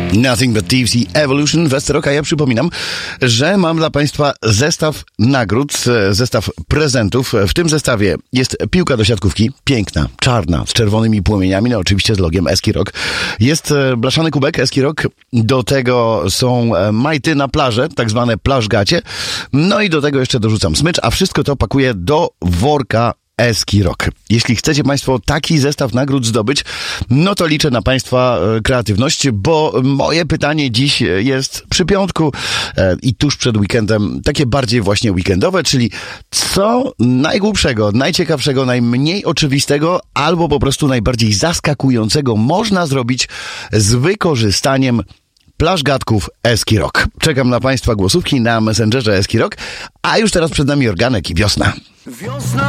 Nothing But Thieves i Evolution, Westerok, a ja przypominam, że mam dla Państwa zestaw nagród, zestaw prezentów. W tym zestawie jest piłka do siatkówki, piękna, czarna, z czerwonymi płomieniami, no oczywiście z logiem Eskirok. Jest blaszany kubek Eskirok, do tego są majty na plażę, tak zwane plażgacie, no i do tego jeszcze dorzucam smycz, a wszystko to pakuję do worka Eskirok. Jeśli chcecie Państwo taki zestaw nagród zdobyć, no to liczę na Państwa kreatywność, bo moje pytanie dziś jest przy piątku i tuż przed weekendem, takie bardziej właśnie weekendowe, czyli co najgłupszego, najciekawszego, najmniej oczywistego albo po prostu najbardziej zaskakującego można zrobić z wykorzystaniem plażgatków Eskirok. Czekam na Państwa głosówki na Messengerze Eskirok, a już teraz przed nami organek i wiosna.